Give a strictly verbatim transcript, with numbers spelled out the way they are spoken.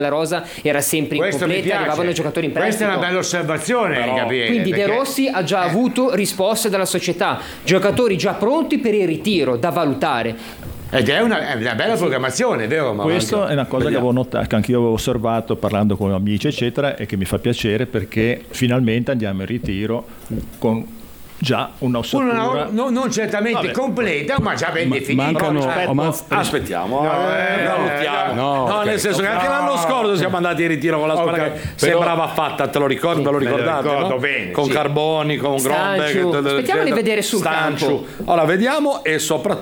la rosa era sempre Questo mi incompleta, piace. arrivavano giocatori in prestito. Questa è una bella osservazione, Però- Gabriele, Quindi perché- De Rossi ha già avuto risposte dalla società, giocatori già pronti per il ritiro da valutare. Ed è una, è una bella programmazione, vero? Ma Questo anche- è una cosa che avevo notato, che anch'io avevo osservato parlando con amici eccetera, e che mi fa piacere perché finalmente andiamo in ritiro con già un'ossatura. Una, no, non certamente Vabbè. completa, ma già ben Ma- definita. mancano- Cioè, oh, ma- Aspettiamo, No, eh, eh, valutiamo. no, No, ok. nel senso che anche No. l'anno scorso siamo andati in ritiro con la squadra Ok, che però- sembrava fatta, te lo ricordi, ve lo me lo ricordate? ricordo no? bene, Con sì. Carboni, con Stanciu. Grombeck, Aspettiamo di vedere sul Stanciu. campo. Allora, vediamo e soprattutto